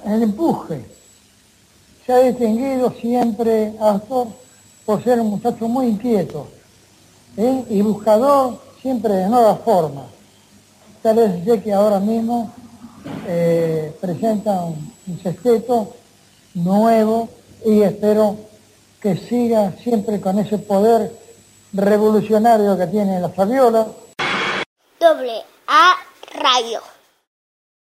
en el empuje. Se ha distinguido siempre Astor por ser un muchacho muy inquieto, y buscador siempre de nuevas formas. Tal vez sé que ahora mismo presenta un sexteto nuevo y espero que siga siempre con ese poder revolucionario que tiene la Fabiola. AA Radio.